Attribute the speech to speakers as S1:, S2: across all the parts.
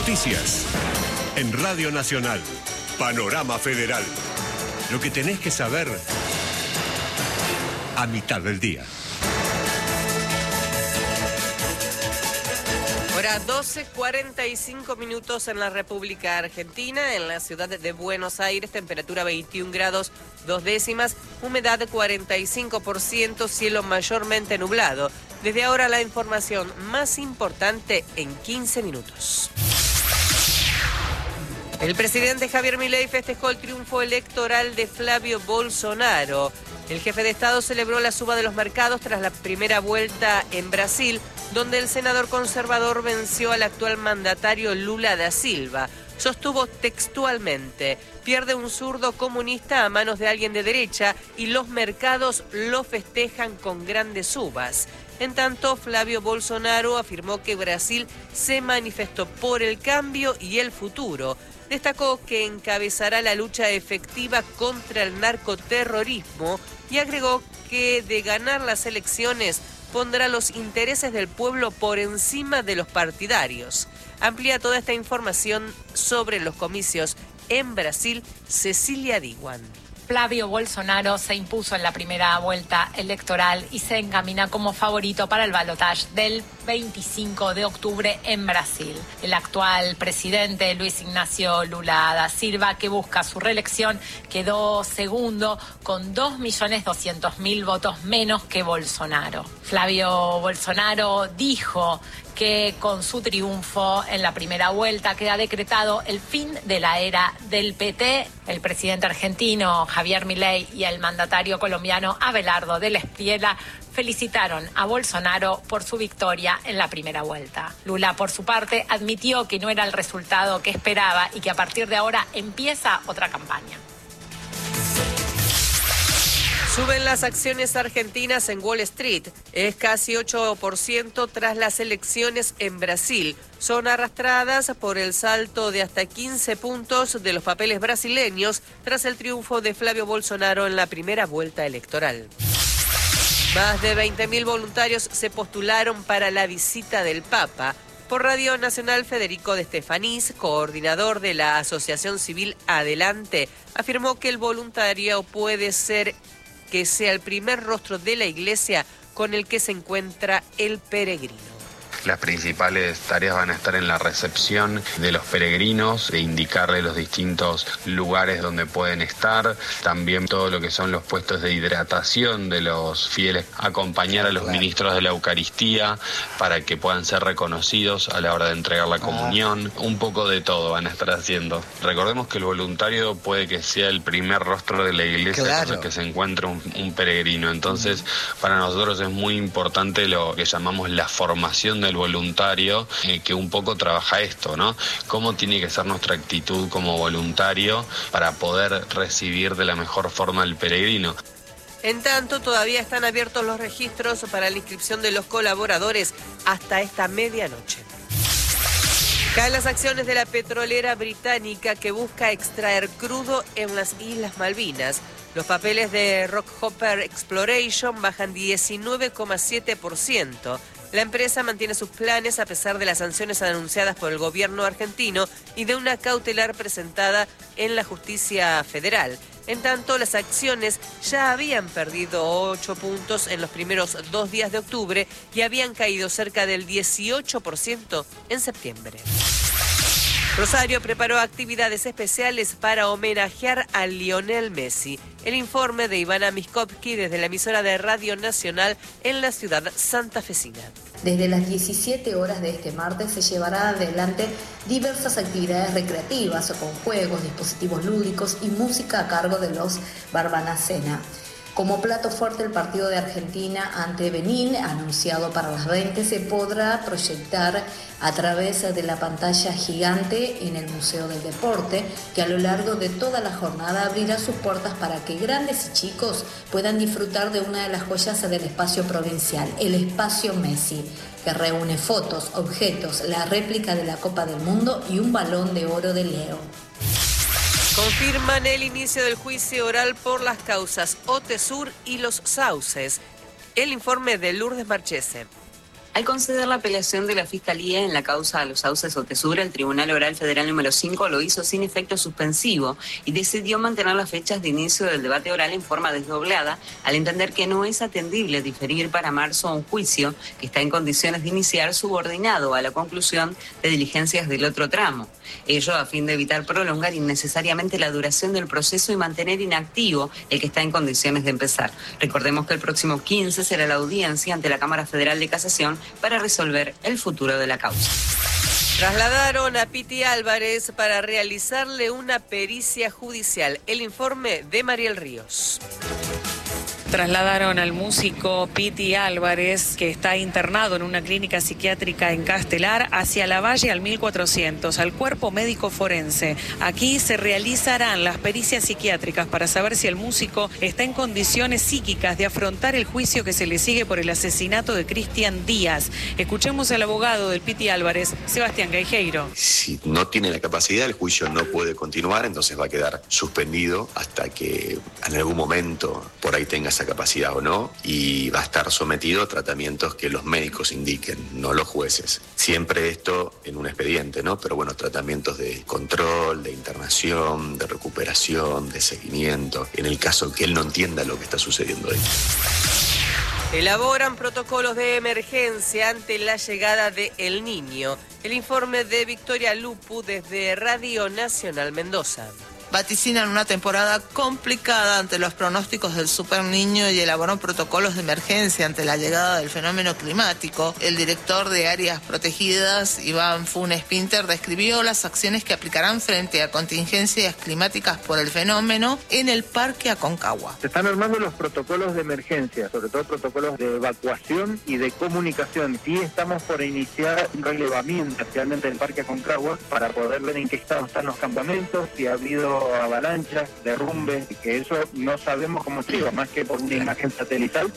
S1: Noticias. En Radio Nacional. Panorama Federal. Lo que tenés que saber a mitad del día.
S2: Hora 12:45 en la República Argentina, en la ciudad de Buenos Aires, temperatura 21 grados 2 décimas, humedad 45%, cielo mayormente nublado. Desde ahora la información más importante en 15 minutos. El presidente Javier Milei festejó el triunfo electoral de Flavio Bolsonaro. El jefe de Estado celebró la suba de los mercados tras la primera vuelta en Brasil, donde el senador conservador venció al actual mandatario Lula da Silva. Sostuvo textualmente: pierde un zurdo comunista a manos de alguien de derecha y los mercados lo festejan con grandes subas. En tanto, Flavio Bolsonaro afirmó que Brasil se manifestó por el cambio y el futuro. Destacó que encabezará la lucha efectiva contra el narcoterrorismo y agregó que de ganar las elecciones pondrá los intereses del pueblo por encima de los partidarios. Amplía toda esta información sobre los comicios en Brasil, Cecilia Diwan.
S3: Flavio Bolsonaro se impuso en la primera vuelta electoral y se encamina como favorito para el balotaje del 25 de octubre en Brasil. El actual presidente Luis Ignacio Lula da Silva, que busca su reelección, quedó segundo con 2.200.000 votos menos que Bolsonaro. Flavio Bolsonaro dijo que con su triunfo en la primera vuelta queda decretado el fin de la era del PT. El presidente argentino Javier Milei y el mandatario colombiano Abelardo del Espriella felicitaron a Bolsonaro por su victoria en la primera vuelta. Lula, por su parte, admitió que no era el resultado que esperaba y que a partir de ahora empieza otra campaña.
S2: Suben las acciones argentinas en Wall Street. Es casi 8% tras las elecciones en Brasil. Son arrastradas por el salto de hasta 15 puntos de los papeles brasileños tras el triunfo de Flavio Bolsonaro en la primera vuelta electoral. Más de 20.000 voluntarios se postularon para la visita del Papa. Por Radio Nacional, Federico de Estefanís, coordinador de la Asociación Civil Adelante, afirmó que el voluntario puede ser que sea el primer rostro de la Iglesia con el que se encuentra el peregrino.
S4: Las principales tareas van a estar en la recepción de los peregrinos, de indicarles los distintos lugares donde pueden estar, también todo lo que son los puestos de hidratación de los fieles, acompañar a los ministros de la Eucaristía para que puedan ser reconocidos a la hora de entregar la comunión, un poco de todo van a estar haciendo. Recordemos que el voluntario puede que sea el primer rostro de la Iglesia con el que se encuentra un peregrino, entonces para nosotros es muy importante lo que llamamos la formación del voluntario, que un poco trabaja esto, ¿no? Cómo tiene que ser nuestra actitud como voluntario para poder recibir de la mejor forma al peregrino.
S2: En tanto, todavía están abiertos los registros para la inscripción de los colaboradores hasta esta medianoche. Caen las acciones de la petrolera británica que busca extraer crudo en las Islas Malvinas. Los papeles de Rockhopper Exploration bajan 19,7%. La empresa mantiene sus planes a pesar de las sanciones anunciadas por el gobierno argentino y de una cautelar presentada en la justicia federal. En tanto, las acciones ya habían perdido 8 puntos en los primeros 2 días de octubre y habían caído cerca del 18% en septiembre. Rosario preparó actividades especiales para homenajear a Lionel Messi. El informe de Ivana Miskovsky desde la emisora de Radio Nacional en la ciudad santafesina.
S5: Desde las 17 horas de este martes se llevará adelante diversas actividades recreativas con juegos, dispositivos lúdicos y música a cargo de los Barbanacena. Como plato fuerte, el partido de Argentina ante Benín, anunciado para las 20, se podrá proyectar a través de la pantalla gigante en el Museo del Deporte, que a lo largo de toda la jornada abrirá sus puertas para que grandes y chicos puedan disfrutar de una de las joyas del espacio provincial, el Espacio Messi, que reúne fotos, objetos, la réplica de la Copa del Mundo y un Balón de Oro de Leo.
S2: Confirman el inicio del juicio oral por las causas Otesur y Los Sauces. El informe de Lourdes Marchese.
S6: Al conceder la apelación de la Fiscalía en la causa a los Sauces Otesura, el Tribunal Oral Federal número 5 lo hizo sin efecto suspensivo y decidió mantener las fechas de inicio del debate oral en forma desdoblada, al entender que no es atendible diferir para marzo un juicio que está en condiciones de iniciar subordinado a la conclusión de diligencias del otro tramo. Ello a fin de evitar prolongar innecesariamente la duración del proceso y mantener inactivo el que está en condiciones de empezar. Recordemos que el próximo 15 será la audiencia ante la Cámara Federal de Casación para resolver el futuro de la causa.
S2: Trasladaron a Piti Álvarez para realizarle una pericia judicial. El informe de Mariel Ríos.
S7: Trasladaron al músico Piti Álvarez, que está internado en una clínica psiquiátrica en Castelar, hacia Lavalle al 1400, al cuerpo médico forense. Aquí se realizarán las pericias psiquiátricas para saber si el músico está en condiciones psíquicas de afrontar el juicio que se le sigue por el asesinato de Cristian Díaz. Escuchemos al abogado del Piti Álvarez, Sebastián Gaijeiro.
S8: Si no tiene la capacidad, el juicio no puede continuar, entonces va a quedar suspendido hasta que en algún momento por ahí tenga esa capacidad o no, y va a estar sometido a tratamientos que los médicos indiquen, no los jueces. Siempre esto en un expediente, ¿no? Pero bueno, tratamientos de control, de internación, de recuperación, de seguimiento, en el caso que él no entienda lo que está sucediendo ahí.
S2: Elaboran protocolos de emergencia ante la llegada de El Niño. El informe de Victoria Lupu desde Radio Nacional Mendoza.
S9: Vaticinan una temporada complicada ante los pronósticos del Super Niño y elaboran protocolos de emergencia ante la llegada del fenómeno climático. El director de Áreas Protegidas, Iván Funes Pinter, describió las acciones que aplicarán frente a contingencias climáticas por el fenómeno en el Parque Aconcagua.
S10: Se están armando los protocolos de emergencia, sobre todo protocolos de evacuación y de comunicación. Sí estamos por iniciar un relevamiento especialmente del Parque Aconcagua para poder ver en qué estado están los campamentos, si ha habido avalanchas, derrumbes, que eso no sabemos cómo siga, más que por una imagen satelital.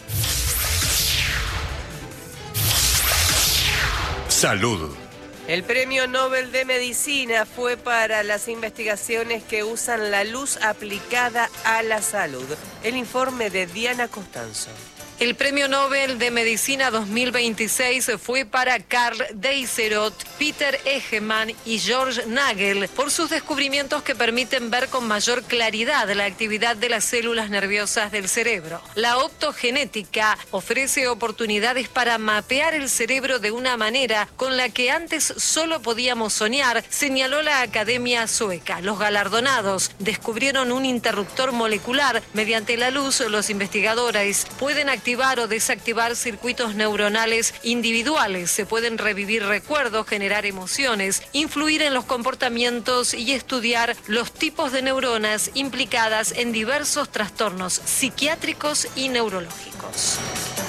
S1: Salud.
S2: El Premio Nobel de Medicina fue para las investigaciones que usan la luz aplicada a la salud. El informe de Diana Costanzo.
S11: El Premio Nobel de Medicina 2026 fue para Karl Deisserot, Peter Egeman y George Nagel por sus descubrimientos que permiten ver con mayor claridad la actividad de las células nerviosas del cerebro. La optogenética ofrece oportunidades para mapear el cerebro de una manera con la que antes solo podíamos soñar, señaló la Academia Sueca. Los galardonados descubrieron un interruptor molecular. Mediante la luz, los investigadores pueden activar o desactivar circuitos neuronales individuales. Se pueden revivir recuerdos, generar emociones, influir en los comportamientos y estudiar los tipos de neuronas implicadas en diversos trastornos psiquiátricos y neurológicos.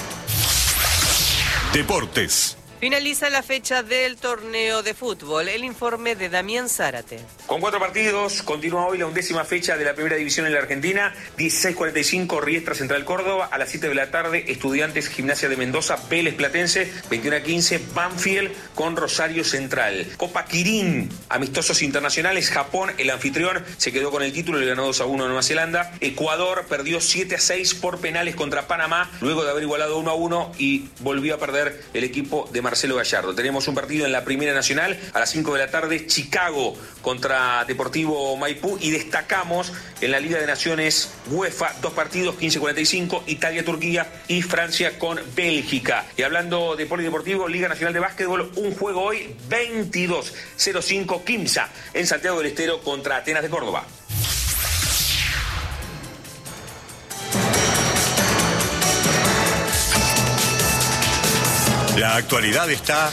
S1: Deportes.
S2: Finaliza la fecha del torneo de fútbol. El informe de Damián Zárate.
S12: Con 4 partidos, continúa hoy la 11ª fecha de la primera división en la Argentina. 16:45, Riestra Central Córdoba. A las 7 de la tarde, Estudiantes Gimnasia de Mendoza, Vélez Platense. 21:15, Banfield con Rosario Central. Copa Quirín, amistosos internacionales. Japón, el anfitrión, se quedó con el título, le ganó 2-1 a Nueva Zelanda. Ecuador perdió 7-6 por penales contra Panamá, luego de haber igualado 1-1 y volvió a perder el equipo de Marcelo Gallardo. Tenemos un partido en la Primera Nacional a las 5 de la tarde, Chicago contra Deportivo Maipú, y destacamos en la Liga de Naciones UEFA 2 partidos, 15:45, Italia-Turquía y Francia con Bélgica. Y hablando de polideportivo, Liga Nacional de Básquetbol, un juego hoy, 22:05, Quimsa en Santiago del Estero contra Atenas de Córdoba.
S1: La actualidad está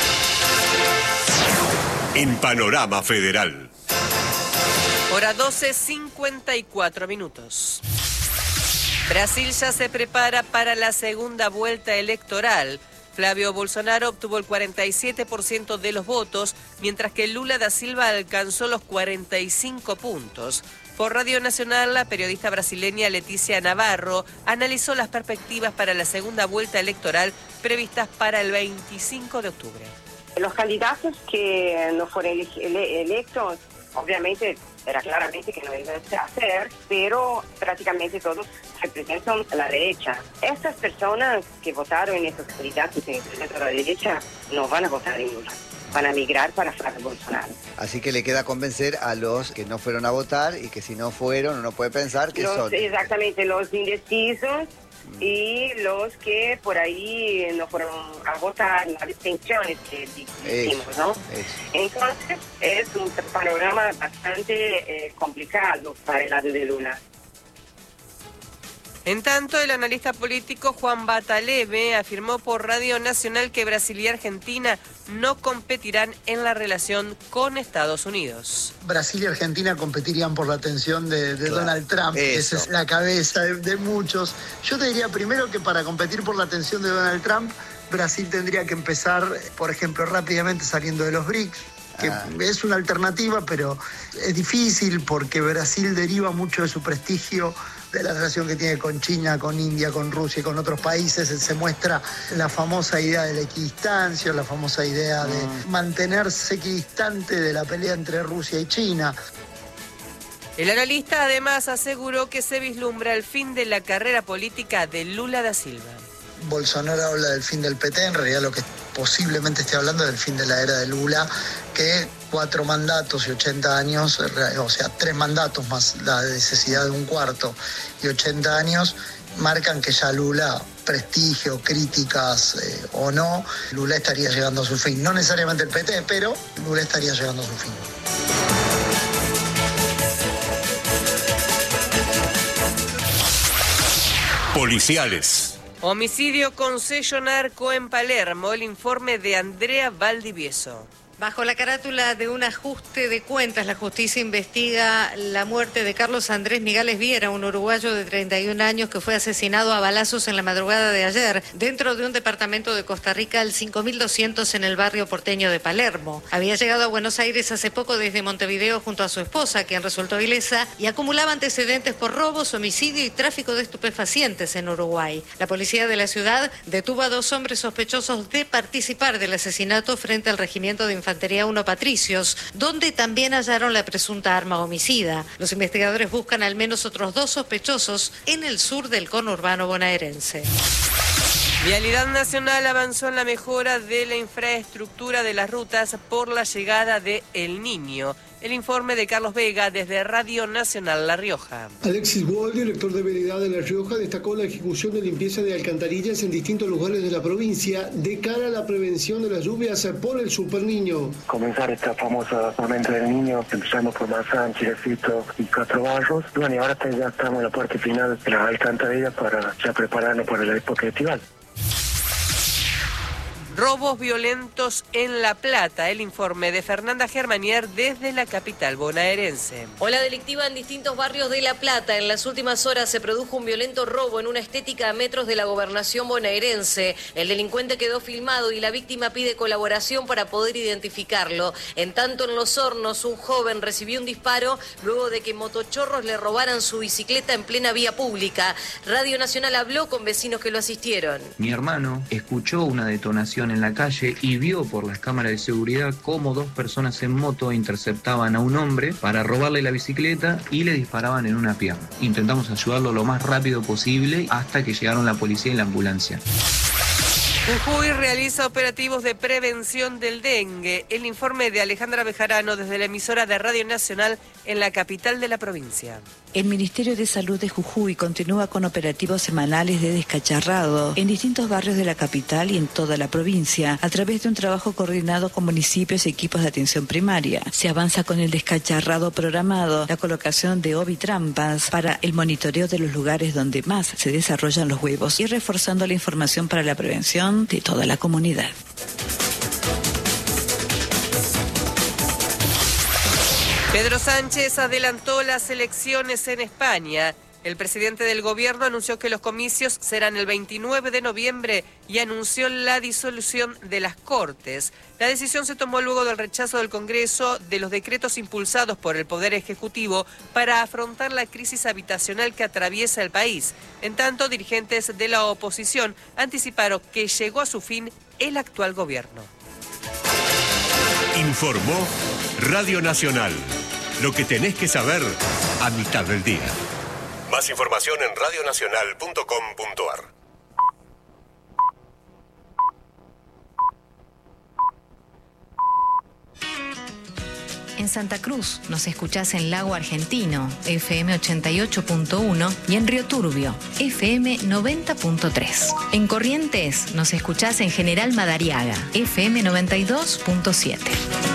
S1: en Panorama Federal.
S2: Hora 12:54 minutos. Brasil ya se prepara para la segunda vuelta electoral. Flavio Bolsonaro obtuvo el 47% de los votos, mientras que Lula da Silva alcanzó los 45 puntos. Por Radio Nacional, la periodista brasileña Leticia Navarro analizó las perspectivas para la segunda vuelta electoral previstas para el 25 de octubre.
S13: Los candidatos que no fueron electos Obviamente era claramente que no iba a hacer, pero prácticamente todos representan a la derecha. Estas personas que votaron en estos candidatos que representan a la derecha no van a votar en Lula, van a migrar para Flavio Bolsonaro.
S14: Así que le queda convencer a los que no fueron a votar y que si no fueron uno puede pensar que son...
S13: Exactamente, los indecisos y los que por ahí no fueron a votar, las abstenciones que dijimos, ¿no? Entonces es un panorama bastante complicado para el lado de Lula.
S2: En tanto, el analista político Juan Bataleve afirmó por Radio Nacional que Brasil y Argentina no competirán en la relación con Estados Unidos.
S15: Brasil y Argentina competirían por la atención de Donald Trump. Esa es la cabeza de muchos. Yo te diría primero que para competir por la atención de Donald Trump, Brasil tendría que empezar, por ejemplo, rápidamente saliendo de los BRICS, que es una alternativa, pero es difícil porque Brasil deriva mucho de su prestigio de la relación que tiene con China, con India, con Rusia y con otros países. Se muestra la famosa idea de la equidistancia, la famosa idea de mantenerse equidistante de la pelea entre Rusia y China.
S2: El analista además aseguró que se vislumbra el fin de la carrera política de Lula da Silva.
S15: Bolsonaro habla del fin del PT, en realidad lo que posiblemente esté hablando es del fin de la era de Lula, que 4 mandatos y 80 años, o sea, 3 mandatos más la necesidad de un cuarto y 80 años, marcan que ya Lula, prestigio, críticas o no, Lula estaría llegando a su fin. No necesariamente el PT, pero Lula estaría llegando a su fin.
S1: Policiales.
S2: Homicidio con sello narco en Palermo, el informe de Andrea Valdivieso.
S11: Bajo la carátula de un ajuste de cuentas, la justicia investiga la muerte de Carlos Andrés Migales Viera, un uruguayo de 31 años que fue asesinado a balazos en la madrugada de ayer dentro de un departamento de Costa Rica, el 5200 en el barrio porteño de Palermo. Había llegado a Buenos Aires hace poco desde Montevideo junto a su esposa, quien resultó ilesa, y acumulaba antecedentes por robos, homicidio y tráfico de estupefacientes en Uruguay. La policía de la ciudad detuvo a 2 hombres sospechosos de participar del asesinato frente al regimiento de Infantería 1 Patricios, donde también hallaron la presunta arma homicida. Los investigadores buscan al menos otros 2 sospechosos en el sur del conurbano bonaerense.
S2: Vialidad Nacional avanzó en la mejora de la infraestructura de las rutas por la llegada de El Niño. El informe de Carlos Vega desde Radio Nacional La Rioja.
S16: Alexis Wall, director de Vialidad de La Rioja, destacó la ejecución de limpieza de alcantarillas en distintos lugares de la provincia de cara a la prevención de las lluvias por el Super Niño.
S10: Comenzar esta famosa tormenta del Niño, empezamos por Mazán, Chilecito y 4 Barros. Bueno, y ahora ya estamos en la parte final de las alcantarillas para ya prepararnos para la época estival.
S2: Robos violentos en La Plata. El informe de Fernanda Germanier desde la capital bonaerense.
S17: Ola delictiva en distintos barrios de La Plata. En las últimas horas se produjo un violento robo en una estética a metros de la gobernación bonaerense. El delincuente quedó filmado y la víctima pide colaboración para poder identificarlo. En tanto, en Los Hornos, un joven recibió un disparo luego de que motochorros le robaran su bicicleta en plena vía pública. Radio Nacional habló con vecinos que lo asistieron.
S18: Mi hermano escuchó una detonación en la calle y vio por las cámaras de seguridad cómo 2 personas en moto interceptaban a un hombre para robarle la bicicleta y le disparaban en una pierna. Intentamos ayudarlo lo más rápido posible hasta que llegaron la policía y la ambulancia.
S2: Jujuy realiza operativos de prevención del dengue. El informe de Alejandra Bejarano desde la emisora de Radio Nacional en la capital de la provincia.
S19: El Ministerio de Salud de Jujuy continúa con operativos semanales de descacharrado en distintos barrios de la capital y en toda la provincia, a través de un trabajo coordinado con municipios y equipos de atención primaria. Se avanza con el descacharrado programado, la colocación de ovitrampas para el monitoreo de los lugares donde más se desarrollan los huevos y reforzando la información para la prevención de toda la comunidad.
S2: Pedro Sánchez adelantó las elecciones en España. El presidente del gobierno anunció que los comicios serán el 29 de noviembre y anunció la disolución de las Cortes. La decisión se tomó luego del rechazo del Congreso de los decretos impulsados por el Poder Ejecutivo para afrontar la crisis habitacional que atraviesa el país. En tanto, dirigentes de la oposición anticiparon que llegó a su fin el actual gobierno.
S1: Informó Radio Nacional. Lo que tenés que saber a mitad del día. Más información en radionacional.com.ar.
S20: En Santa Cruz nos escuchás en Lago Argentino, FM 88.1 y en Río Turbio, FM 90.3. En Corrientes nos escuchás en General Madariaga, FM 92.7.